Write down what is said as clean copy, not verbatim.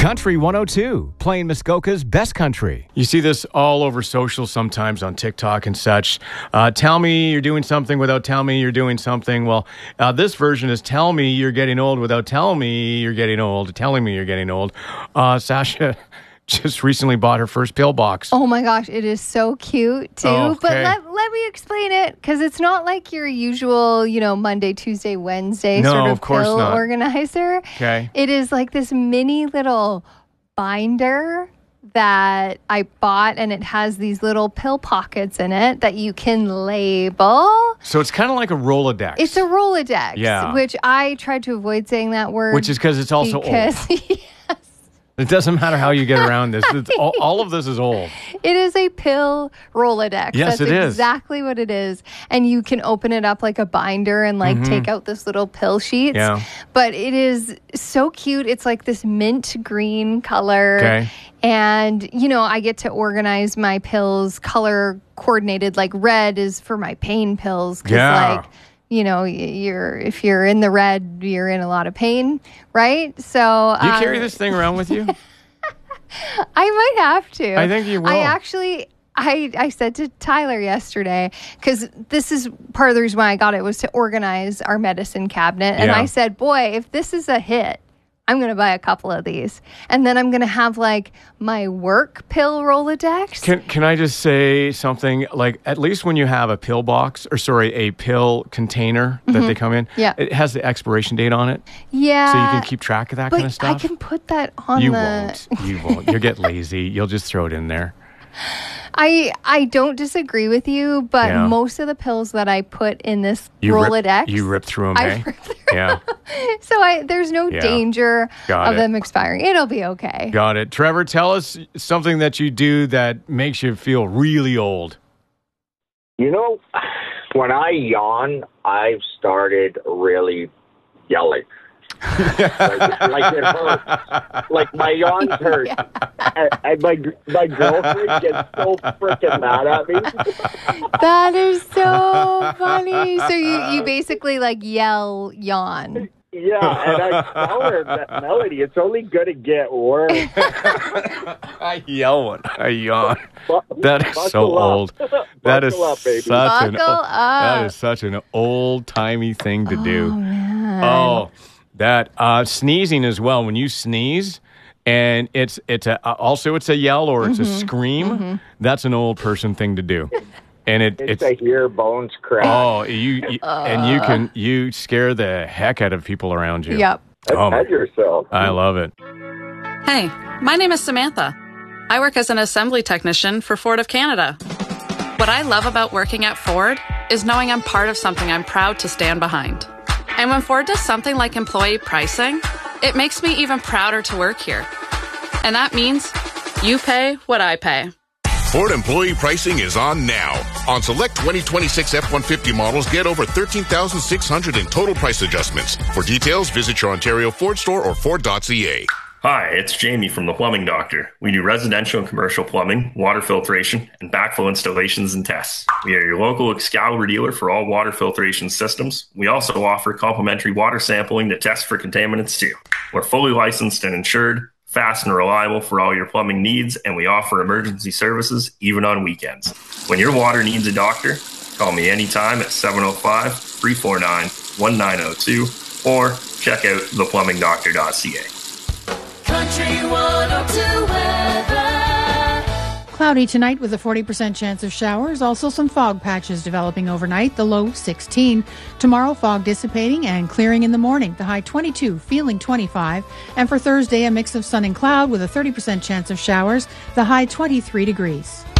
Country 102, playing Muskoka's best country. You see this all over social sometimes on TikTok and such. Tell me you're doing something without tell me you're doing something. Well, this version is tell me you're getting old without tell me you're getting old, telling me you're getting old. Sasha just recently bought her first pill box. Oh my gosh, it is so cute too. Okay. But let me explain it, because it's not like your usual, Monday, Tuesday, Wednesday sort of course pill not. organizer. Okay. It is like this mini little binder that I bought, and it has these little pill pockets in it that you can label. So it's kind of like a Rolodex. It's a Rolodex, Yeah. which I tried to avoid saying that word. Which is because it's also old. It doesn't matter how you get around this. It's all of this is old. It is a pill Rolodex. Yes, That's it is. exactly what it is. And you can open it up like a binder and take out this little pill sheets. Yeah. But it is so cute. It's like this mint green color. Okay. And, I get to organize my pills color coordinated. Like red is for my pain pills. 'Cause Yeah. if you're in the red, you're in a lot of pain, right? So Do you carry this thing around with you? I might have to. I think you will. I actually, I said to Tyler yesterday, because this is part of the reason why I got it, was to organize our medicine cabinet. And Yeah. I said, boy, if this is a hit, I'm going to buy a couple of these. And then I'm going to have like my work pill Rolodex. Can I just say something? Like, at least when you have a pill box, a pill container that they come in, Yeah. it has the expiration date on it. Yeah. So you can keep track of that but kind of stuff. I can put that on You the... won't. You won't. You'll get lazy. You'll just throw it in there. I don't disagree with you, but Yeah. most of the pills that I put in this You Rolodex... you rip through them, I eh? rip through Yeah. So there's no Yeah. danger Got of it. them expiring. It'll be okay. Got it. Trevor, tell us something that you do that makes you feel really old. When I yawn, I've started really yelling. like it hurts. Like my yawns hurt. And my girlfriend gets so freaking mad at me. That is so funny. So you basically like yell yawn. Yeah, and I tell her that, Melody, it's only going to get worse. I yell when I yawn. That is Buckle so up. old. That is Buckle up, baby. that is such an old-timey thing to do. Oh, man. Oh, that sneezing as well. When you sneeze, and it's a yell or it's a scream. That's an old person thing to do, and It's to hear bones crack. oh you scare the heck out of people around you. Yep. Oh, Pet yourself. I love it. Hey, my name is Samantha. I work as an assembly technician for Ford of Canada. What I love about working at Ford is knowing I'm part of something I'm proud to stand behind. And when Ford does something like employee pricing, it makes me even prouder to work here. And that means you pay what I pay. Ford employee pricing is on now. On select 2026 F-150 models, get over $13,600 in total price adjustments. For details, visit your Ontario Ford store or Ford.ca. Hi, it's Jamie from The Plumbing Doctor. We do residential and commercial plumbing, water filtration, and backflow installations and tests. We are your local Excalibur dealer for all water filtration systems. We also offer complimentary water sampling to test for contaminants too. We're fully licensed and insured, fast and reliable for all your plumbing needs, and we offer emergency services even on weekends. When your water needs a doctor, call me anytime at 705-349-1902 or check out theplumbingdoctor.ca. Country 102 weather. Cloudy tonight with a 40% chance of showers. Also some fog patches developing overnight. The low 16. Tomorrow, fog dissipating and clearing in the morning. The high 22, feeling 25. And for Thursday, a mix of sun and cloud with a 30% chance of showers. The high 23 degrees.